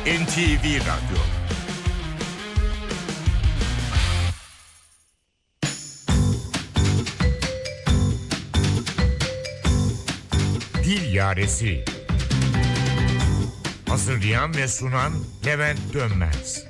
NTV Radyo. Dil Yaresi. Hazırlayan ve sunan Levent Dönmez.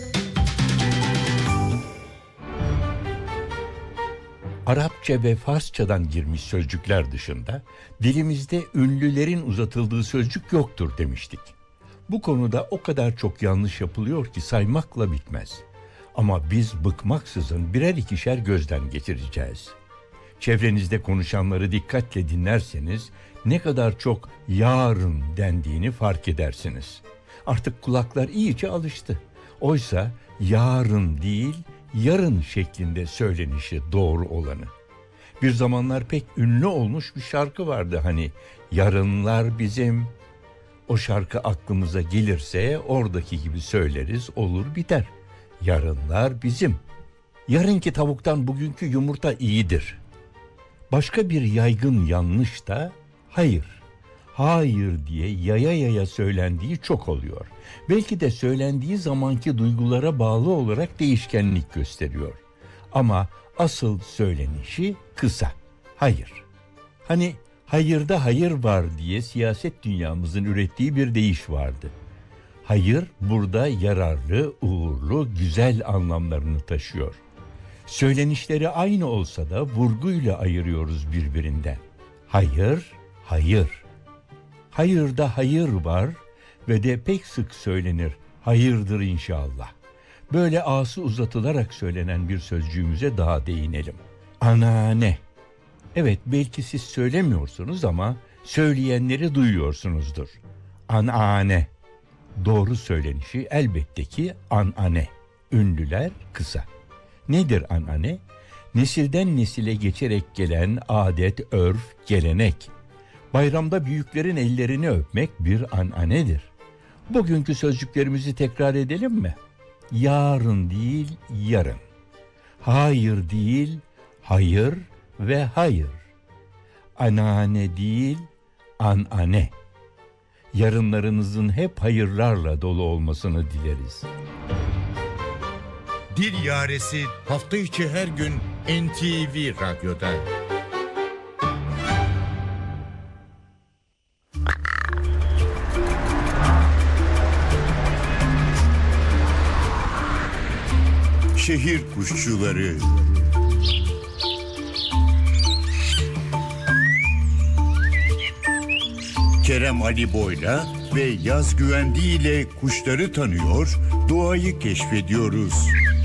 Arapça ve Farsçadan girmiş sözcükler dışında dilimizde ünlülerin uzatıldığı sözcük yoktur demiştik. Bu konuda o kadar çok yanlış yapılıyor ki saymakla bitmez. Ama biz bıkmaksızın birer ikişer gözden geçireceğiz. Çevrenizde konuşanları dikkatle dinlerseniz ne kadar çok yarın dendiğini fark edersiniz. Artık kulaklar iyice alıştı. Oysa yarın değil, yarın şeklinde söylenişi doğru olanı. Bir zamanlar pek ünlü olmuş bir şarkı vardı hani, yarınlar bizim. O şarkı aklımıza gelirse oradaki gibi söyleriz, olur biter. Yarınlar bizim. Yarınki tavuktan bugünkü yumurta iyidir. Başka bir yaygın yanlış da hayır. Hayır diye yaya yaya söylendiği çok oluyor. Belki de söylendiği zamanki duygulara bağlı olarak değişkenlik gösteriyor. Ama asıl söylenişi kısa. Hayır. Hani hayırda hayır var diye siyaset dünyamızın ürettiği bir deyiş vardı. Hayır burada yararlı, uğurlu, güzel anlamlarını taşıyor. Söylenişleri aynı olsa da vurguyla ayırıyoruz birbirinden. Hayır, hayır. Hayırda hayır var ve de pek sık söylenir. Hayırdır inşallah. Böyle ağası uzatılarak söylenen bir sözcüğümüze daha değinelim. Anneanne. Evet, belki siz söylemiyorsunuz ama söyleyenleri duyuyorsunuzdur. Anneanne. Doğru söylenişi elbette ki anneanne. Ünlüler kısa. Nedir anneanne? Nesilden nesile geçerek gelen adet, örf, gelenek. Bayramda büyüklerin ellerini öpmek bir anneannedir. Bugünkü sözcüklerimizi tekrar edelim mi? Yarın değil, yarın. Hayır değil, hayır ve hayır. Anneanne değil, anneanne. Yarınlarınızın hep hayırlarla dolu olmasını dileriz. Dil Yaresi hafta içi her gün NTV Radyo'da. Şehir kuşçuları. Kerem Ali Boy'la ve Yaz Güvendi ile kuşları tanıyor, doğayı keşfediyoruz.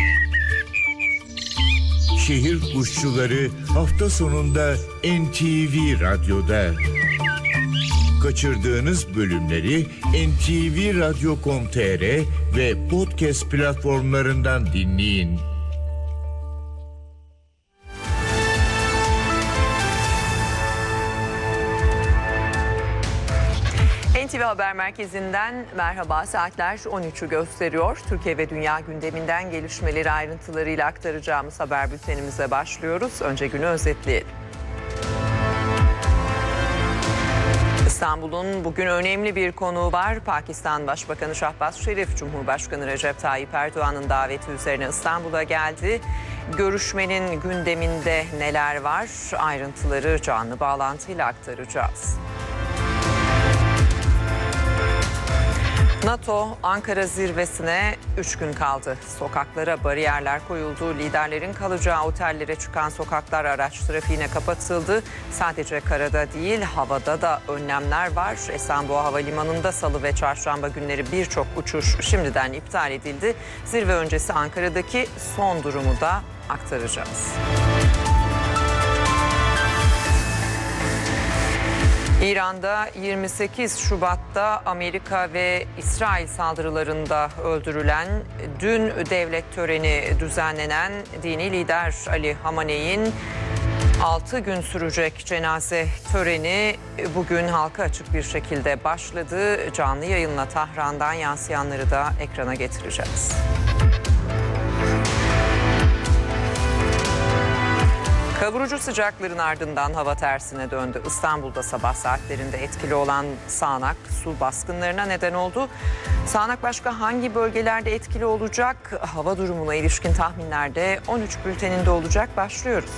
Şehir kuşçuları hafta sonunda NTV Radyo'da. Kaçırdığınız bölümleri ntvradio.com.tr ve podcast platformlarından dinleyin. NTV Haber Merkezi'nden merhaba. Saatler 13'ü gösteriyor. Türkiye ve dünya gündeminden gelişmeleri ayrıntılarıyla aktaracağımız haber bültenimize başlıyoruz. Önce günü özetleyelim. İstanbul'un bugün önemli bir konuğu var. Pakistan Başbakanı Şahbaz Şerif, Cumhurbaşkanı Recep Tayyip Erdoğan'ın daveti üzerine İstanbul'a geldi. Görüşmenin gündeminde neler var? Ayrıntıları canlı bağlantıyla aktaracağız. NATO Ankara zirvesine 3 gün kaldı. Sokaklara bariyerler koyuldu. Liderlerin kalacağı otellere çıkan sokaklar araç trafiğine kapatıldı. Sadece karada değil, havada da önlemler var. Esenboğa Havalimanı'nda salı ve çarşamba günleri birçok uçuş şimdiden iptal edildi. Zirve öncesi Ankara'daki son durumu da aktaracağız. İran'da 28 Şubat'ta Amerika ve İsrail saldırılarında öldürülen, dün devlet töreni düzenlenen dini lider Ali Hamaney'in 6 gün sürecek cenaze töreni bugün halka açık bir şekilde başladı. Canlı yayınla Tahran'dan yansıyanları da ekrana getireceğiz. Kavurucu sıcakların ardından hava tersine döndü. İstanbul'da sabah saatlerinde etkili olan sağanak su baskınlarına neden oldu. Sağanak başka hangi bölgelerde etkili olacak? Hava durumuna ilişkin tahminlerde 13 bülteninde olacak. Başlıyoruz.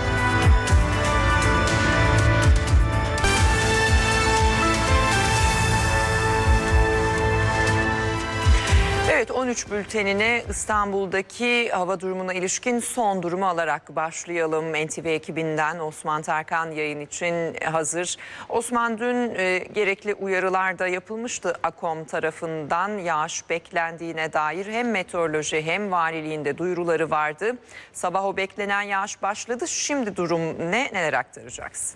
Evet, 13 bültenine İstanbul'daki hava durumuna ilişkin son durumu alarak başlayalım. NTV ekibinden Osman Terkan yayın için hazır. Osman, dün gerekli uyarılar da yapılmıştı AKOM tarafından. Yağış beklendiğine dair hem meteoroloji hem valiliğinde duyuruları vardı. Sabah o beklenen yağış başladı. Şimdi durum ne? Neler aktaracaksın?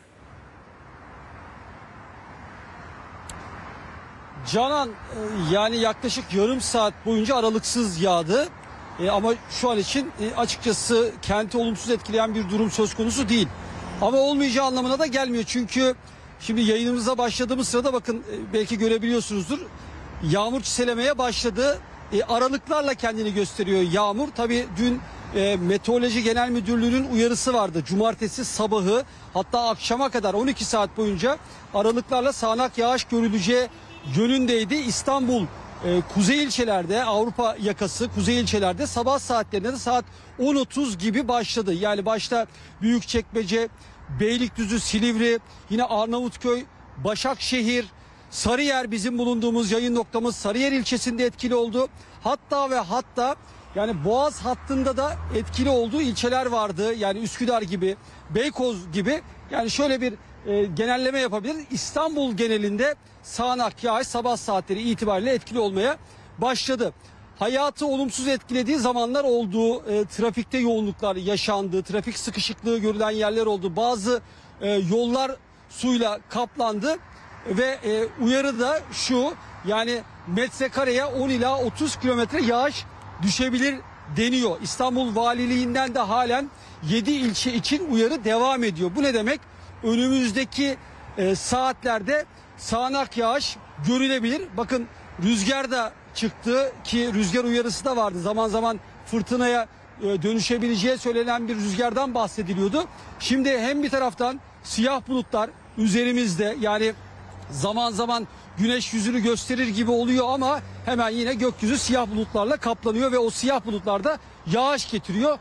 Canan, yani yaklaşık yarım saat boyunca aralıksız yağdı. Ama şu an için açıkçası kenti olumsuz etkileyen bir durum söz konusu değil. Ama olmayacağı anlamına da gelmiyor. Çünkü şimdi yayınımıza başladığımız sırada bakın belki görebiliyorsunuzdur. Yağmur çiselemeye başladı. Aralıklarla kendini gösteriyor yağmur. Tabii dün Meteoroloji Genel Müdürlüğü'nün uyarısı vardı. Cumartesi sabahı hatta akşama kadar 12 saat boyunca aralıklarla sağanak yağış görüleceği yönündeydi. İstanbul kuzey ilçelerde, Avrupa yakası kuzey ilçelerde sabah saatlerinde de saat 10.30 gibi başladı. Yani başta Büyükçekmece, Beylikdüzü, Silivri, yine Arnavutköy, Başakşehir, Sarıyer, bizim bulunduğumuz yayın noktamız Sarıyer ilçesinde etkili oldu. Hatta ve hatta yani Boğaz hattında da etkili olduğu ilçeler vardı. Yani Üsküdar gibi, Beykoz gibi. Yani şöyle bir genelleme yapabiliriz. İstanbul genelinde sağanak yağış sabah saatleri itibariyle etkili olmaya başladı. Hayatı olumsuz etkilediği zamanlar oldu. Trafikte yoğunluklar yaşandı. Trafik sıkışıklığı görülen yerler oldu. Bazı yollar suyla kaplandı. Ve uyarı da şu, yani metrekareye 10 ila 30 kilometre yağış düşebilir deniyor. İstanbul Valiliğinden de halen 7 ilçe için uyarı devam ediyor. Bu ne demek? Önümüzdeki saatlerde sağanak yağış görülebilir. Bakın rüzgar da çıktı ki rüzgar uyarısı da vardı. Zaman zaman fırtınaya dönüşebileceği söylenen bir rüzgardan bahsediliyordu. Şimdi hem bir taraftan siyah bulutlar üzerimizde, yani zaman zaman güneş yüzünü gösterir gibi oluyor ama hemen yine gökyüzü siyah bulutlarla kaplanıyor ve o siyah bulutlarda yağış getiriyor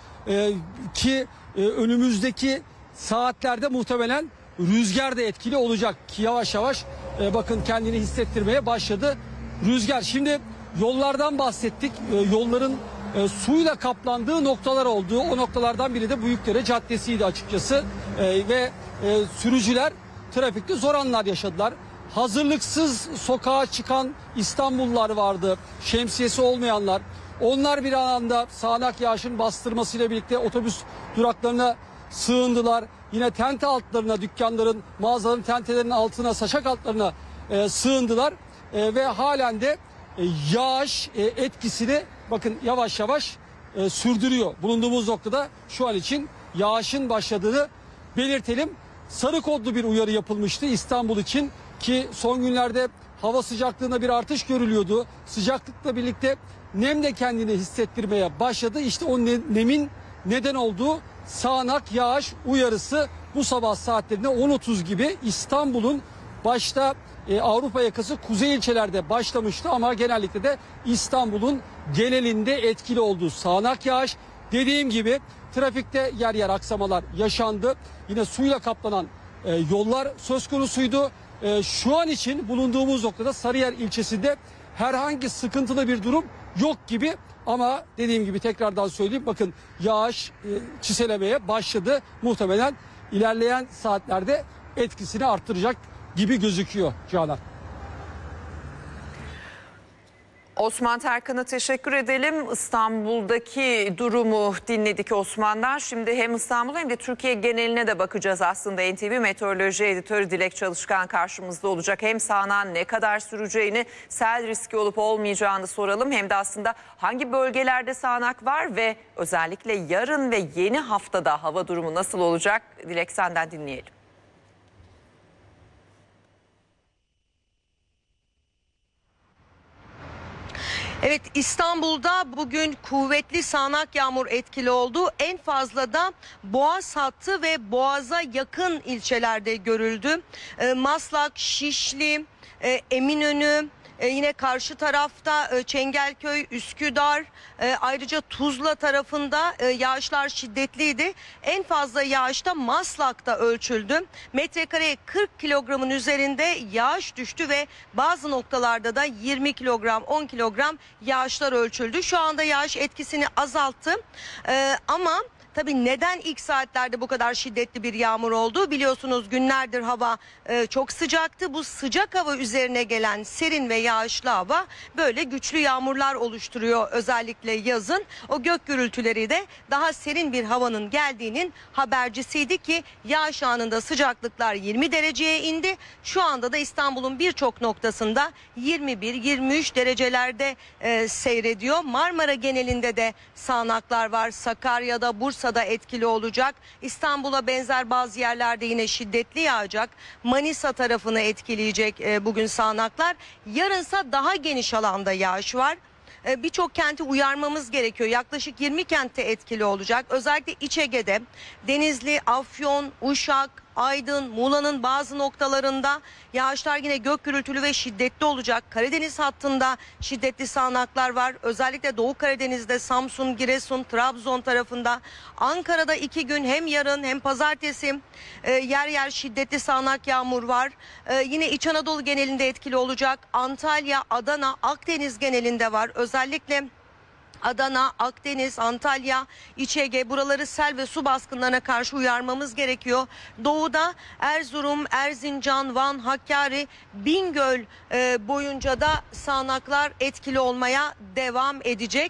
ki önümüzdeki saatlerde muhtemelen rüzgar da etkili olacak ki yavaş yavaş bakın kendini hissettirmeye başladı rüzgar. Şimdi yollardan bahsettik. Yolların suyla kaplandığı noktalar oldu. O noktalardan biri de Büyükdere Caddesi'ydi açıkçası ve sürücüler trafikte zor anlar yaşadılar. Hazırlıksız sokağa çıkan İstanbullular vardı, şemsiyesi olmayanlar. Onlar bir anda sağanak yağışın bastırmasıyla birlikte otobüs duraklarına sığındılar. Yine tente altlarına, dükkanların, mağazaların tentelerinin altına, saçak altlarına sığındılar. Ve halen de yağış etkisini bakın yavaş yavaş sürdürüyor. Bulunduğumuz noktada şu an için yağışın başladığını belirtelim. Sarı kodlu bir uyarı yapılmıştı İstanbul için ki son günlerde hava sıcaklığında bir artış görülüyordu. Sıcaklıkla birlikte nem de kendini hissettirmeye başladı. İşte o nemin neden olduğu sağanak yağış uyarısı bu sabah saatlerinde 10.30 gibi İstanbul'un başta Avrupa yakası kuzey ilçelerde başlamıştı ama genellikle de İstanbul'un genelinde etkili olduğu sağanak yağış. Dediğim gibi trafikte yer yer aksamalar yaşandı. Yine suyla kaplanan yollar söz konusuydu. Şu an için bulunduğumuz noktada Sarıyer ilçesinde herhangi sıkıntılı bir durum yok gibi. Ama dediğim gibi tekrardan söyleyeyim, bakın yağış çiselemeye başladı. Muhtemelen ilerleyen saatlerde etkisini arttıracak gibi gözüküyor Canan. Osman Terkan'a teşekkür edelim. İstanbul'daki durumu dinledik Osman'dan. Şimdi hem İstanbul'a hem de Türkiye geneline de bakacağız aslında. NTV Meteoroloji Editörü Dilek Çalışkan karşımızda olacak. Hem sağanağın ne kadar süreceğini, sel riski olup olmayacağını soralım. Hem de aslında hangi bölgelerde sağanak var ve özellikle yarın ve yeni haftada hava durumu nasıl olacak? Dilek, senden dinleyelim. Evet, İstanbul'da bugün kuvvetli sağanak yağmur etkili oldu. En fazla da Boğaz hattı ve Boğaz'a yakın ilçelerde görüldü. Maslak, Şişli, Eminönü, yine karşı tarafta Çengelköy, Üsküdar, ayrıca Tuzla tarafında yağışlar şiddetliydi. En fazla yağış da Maslak'ta ölçüldü. Metrekareye 40 kilogramın üzerinde yağış düştü ve bazı noktalarda da 20 kilogram, 10 kilogram yağışlar ölçüldü. Şu anda yağış etkisini azalttı ama tabii neden ilk saatlerde bu kadar şiddetli bir yağmur oldu? Biliyorsunuz günlerdir hava çok sıcaktı. Bu sıcak hava üzerine gelen serin ve yağışlı hava böyle güçlü yağmurlar oluşturuyor özellikle yazın. O gök gürültüleri de daha serin bir havanın geldiğinin habercisiydi ki yağış anında sıcaklıklar 20 dereceye indi. Şu anda da İstanbul'un birçok noktasında 21-23 derecelerde seyrediyor. Marmara genelinde de sağanaklar var. Sakarya'da, Bursa'da etkili olacak. İstanbul'a benzer bazı yerlerde yine şiddetli yağacak. Manisa tarafını etkileyecek bugün sağanaklar. Yarınsa daha geniş alanda yağış var. Birçok kenti uyarmamız gerekiyor. Yaklaşık 20 kentte etkili olacak. Özellikle İç Ege'de Denizli, Afyon, Uşak, Aydın, Muğla'nın bazı noktalarında yağışlar yine gök gürültülü ve şiddetli olacak. Karadeniz hattında şiddetli sağanaklar var. Özellikle Doğu Karadeniz'de Samsun, Giresun, Trabzon tarafında. Ankara'da 2 gün hem yarın hem pazartesi yer yer şiddetli sağanak yağmur var. Yine İç Anadolu genelinde etkili olacak. Antalya, Adana, Akdeniz genelinde var. Özellikle Adana, Akdeniz, Antalya, İç Ege buraları sel ve su baskınlarına karşı uyarmamız gerekiyor. Doğuda Erzurum, Erzincan, Van, Hakkari, Bingöl boyunca da sağanaklar etkili olmaya devam edecek.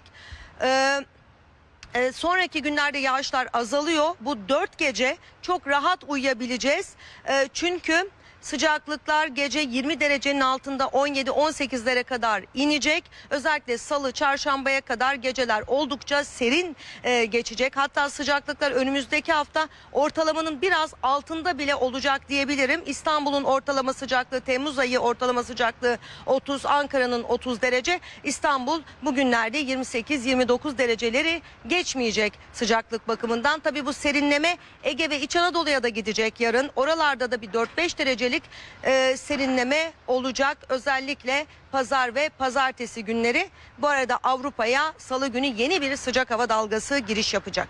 Sonraki günlerde yağışlar azalıyor. Bu 4 gece çok rahat uyuyabileceğiz. Çünkü sıcaklıklar gece 20 derecenin altında 17-18'lere kadar inecek. Özellikle salı, çarşambaya kadar geceler oldukça serin geçecek. Hatta sıcaklıklar önümüzdeki hafta ortalamanın biraz altında bile olacak diyebilirim. İstanbul'un ortalama sıcaklığı, Temmuz ayı ortalama sıcaklığı 30, Ankara'nın 30 derece. İstanbul bugünlerde 28-29 dereceleri geçmeyecek sıcaklık bakımından. Tabii bu serinleme Ege ve İç Anadolu'ya da gidecek yarın. Oralarda da bir 4-5 derecelik serinleme olacak. Özellikle pazar ve pazartesi günleri. Bu arada Avrupa'ya salı günü yeni bir sıcak hava dalgası giriş yapacak.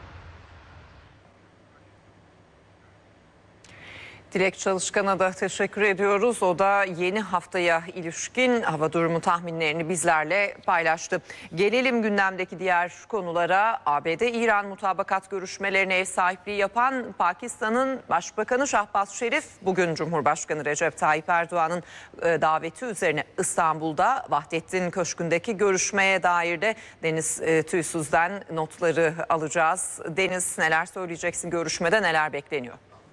Dilek Çalışkan'a da teşekkür ediyoruz. O da yeni haftaya ilişkin hava durumu tahminlerini bizlerle paylaştı. Gelelim gündemdeki diğer konulara. ABD-İran mutabakat görüşmelerine ev sahipliği yapan Pakistan'ın Başbakanı Şahbaz Şerif bugün Cumhurbaşkanı Recep Tayyip Erdoğan'ın daveti üzerine İstanbul'da Vahdettin Köşkü'ndeki görüşmeye dair de Deniz Tüysüz'den notları alacağız. Deniz, neler söyleyeceksin, görüşmede neler bekleniyor?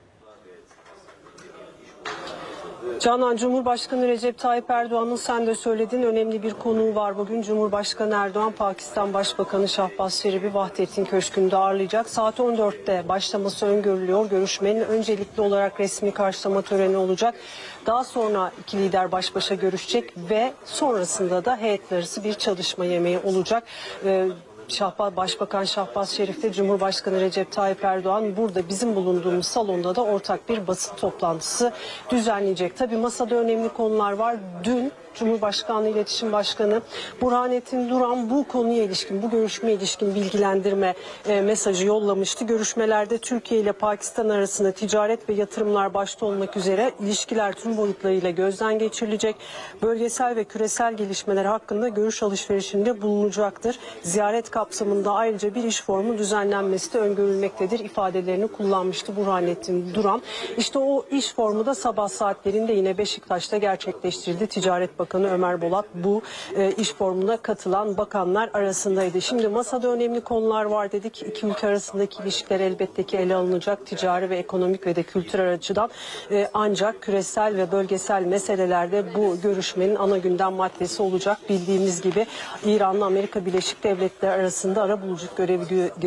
Canan, Cumhurbaşkanı Recep Tayyip Erdoğan'ın sen de söylediğin önemli bir konuğu var. Bugün Cumhurbaşkanı Erdoğan, Pakistan Başbakanı Şahbaz Şerif'i Vahdettin Köşkü'nde ağırlayacak. Saat 14'te başlaması öngörülüyor. Görüşmenin öncelikli olarak resmi karşılama töreni olacak. Daha sonra iki lider baş başa görüşecek ve sonrasında da heyetler arası bir çalışma yemeği olacak. Başbakan Şahbaz Şerif'te Cumhurbaşkanı Recep Tayyip Erdoğan burada bizim bulunduğumuz salonda da ortak bir basın toplantısı düzenleyecek. Tabii masada önemli konular var. Dün Cumhurbaşkanlığı İletişim Başkanı Burhanettin Duran bu konuya ilişkin, bu görüşmeye ilişkin bilgilendirme mesajı yollamıştı. Görüşmelerde Türkiye ile Pakistan arasında ticaret ve yatırımlar başta olmak üzere ilişkiler tüm boyutlarıyla gözden geçirilecek. Bölgesel ve küresel gelişmeler hakkında görüş alışverişinde bulunacaktır. Ziyaret kapsamında ayrıca bir iş formu düzenlenmesi de öngörülmektedir ifadelerini kullanmıştı Burhanettin Duran. İşte o iş formu da sabah saatlerinde yine Beşiktaş'ta gerçekleştirildi. Ticaret Bakanı Ömer Bolat bu iş formuna katılan bakanlar arasındaydı. Şimdi masada önemli konular var dedik. İki ülke arasındaki ilişkiler elbette ki ele alınacak. Ticari ve ekonomik ve de kültürel açıdan ancak küresel ve bölgesel meselelerde bu görüşmenin ana gündem maddesi olacak. Bildiğimiz gibi İran'la Amerika Birleşik Devletleri arasında arabuluculuk görevi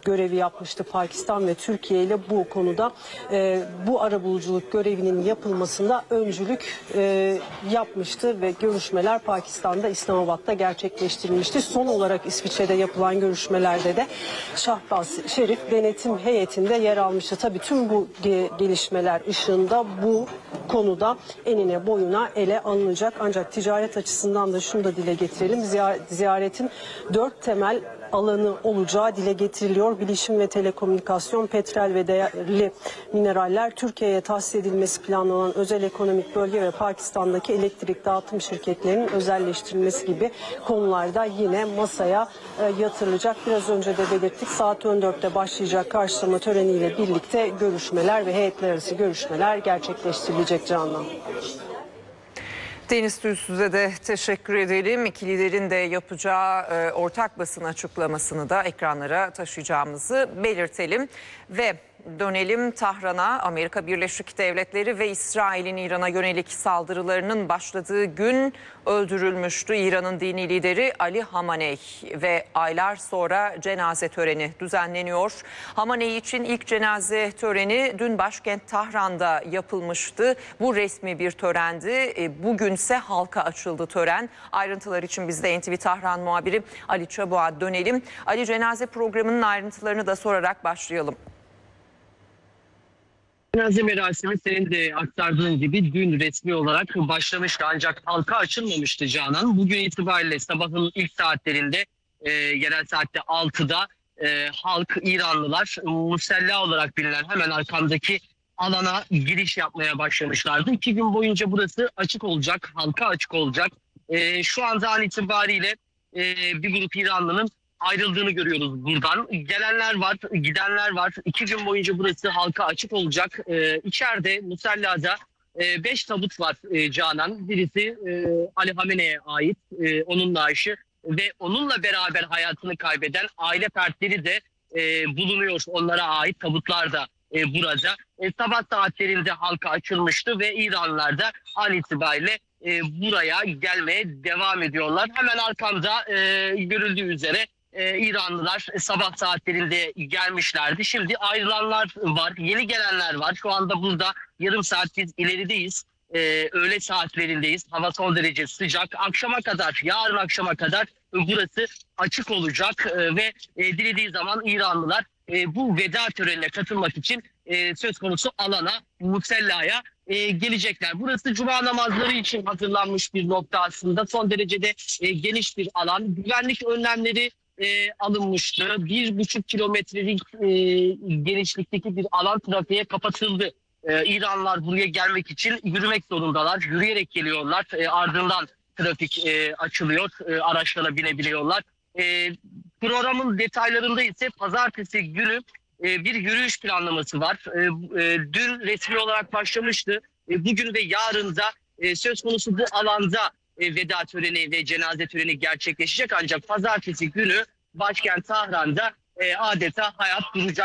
görevi yapmıştı Pakistan ve Türkiye ile bu konuda bu arabuluculuk görevinin yapılmasında öncülük yapmıştı ve görüşmeler Pakistan'da İslamabad'da gerçekleştirilmişti. Son olarak İsviçre'de yapılan görüşmelerde de Şahbaz Şerif denetim heyetinde yer almıştı. Tabii tüm bu gelişmeler ışığında bu konuda enine boyuna ele alınacak. Ancak ticaret açısından da şunu da dile getirelim. Ziyaretin 4 temel alanı olacağı dile getiriliyor. Bilişim ve telekomünikasyon, petrol ve değerli mineraller, Türkiye'ye tahsis edilmesi planlanan özel ekonomik bölge ve Pakistan'daki elektrik dağıtım şirketlerinin özelleştirilmesi gibi konularda yine masaya yatırılacak. Biraz önce de belirttik, saat 14'te başlayacak karşılama töreniyle birlikte görüşmeler ve heyetler arası görüşmeler gerçekleştirilecek Canan. Deniz Tüysüz'e de teşekkür edelim. İki liderin de yapacağı ortak basın açıklamasını da ekranlara taşıyacağımızı belirtelim. Ve dönelim Tahran'a. Amerika Birleşik Devletleri ve İsrail'in İran'a yönelik saldırılarının başladığı gün öldürülmüştü İran'ın dini lideri Ali Hamenei ve aylar sonra cenaze töreni düzenleniyor. Hamenei için ilk cenaze töreni dün başkent Tahran'da yapılmıştı. Bu resmi bir törendi. Bugünse halka açıldı tören. Ayrıntılar için biz de NTV Tahran muhabiri Ali Çabuğa dönelim. Ali, cenaze programının ayrıntılarını da sorarak başlayalım. Cenaze merasimi senin de aktardığın gibi dün resmi olarak başlamıştı ancak halka açılmamıştı Canan. Bugün itibariyle sabahın ilk saatlerinde yerel saatte 6'da halk, İranlılar musella olarak bilinen hemen arkamdaki alana giriş yapmaya başlamışlardı. 2 gün boyunca burası açık olacak, halka açık olacak. Şu anda an itibariyle bir grup İranlının ayrıldığını görüyoruz buradan. Gelenler var, gidenler var. 2 gün boyunca burası halka açık olacak. İçeride musallada 5 tabut var Canan. Birisi Ali Hamenei'ye ait, onun naaşı ve onunla beraber hayatını kaybeden aile fertleri de bulunuyor. Onlara ait tabutlar da burada. Sabah saatlerinde halka açılmıştı ve İranlılar da an itibariyle buraya gelmeye devam ediyorlar. Hemen arkamda görüldüğü üzere İranlılar sabah saatlerinde gelmişlerdi. Şimdi ayrılanlar var, yeni gelenler var. Şu anda burada yarım saat biz ilerideyiz. Öğle saatlerindeyiz. Hava son derece sıcak. Akşama kadar, yarın akşama kadar burası açık olacak ve dilediği zaman İranlılar bu veda törenine katılmak için söz konusu alana, musellaya gelecekler. Burası cuma namazları için hazırlanmış bir nokta aslında. Son derecede geniş bir alan. Güvenlik önlemleri alınmıştı. 1,5 kilometrelik genişlikteki bir alan trafiğe kapatıldı. İranlılar buraya gelmek için yürümek zorundalar. Yürüyerek geliyorlar. Ardından trafik açılıyor. Araçlara binebiliyorlar. Programın detaylarında ise pazartesi günü bir yürüyüş planlaması var. Dün resmi olarak başlamıştı. Bugün ve yarın da söz konusu bu alanda veda töreni ve cenaze töreni gerçekleşecek. Ancak pazartesi günü başkent Tahran'da adeta hayat duracak.